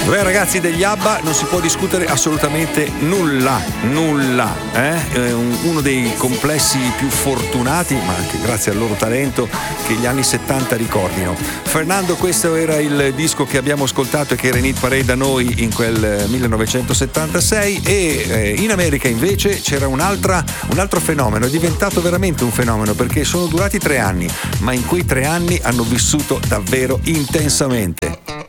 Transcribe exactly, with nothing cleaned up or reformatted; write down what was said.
Beh ragazzi, degli ABBA non si può discutere assolutamente nulla, nulla, eh? Uno dei complessi più fortunati, ma anche grazie al loro talento, che gli anni settanta ricordino. Fernando, questo era il disco che abbiamo ascoltato e che era in hit parade da noi in quel millenovecentosettantasei, e eh, in America invece c'era un'altra, un altro fenomeno, è diventato veramente un fenomeno perché sono durati tre anni, ma in quei tre anni hanno vissuto davvero intensamente.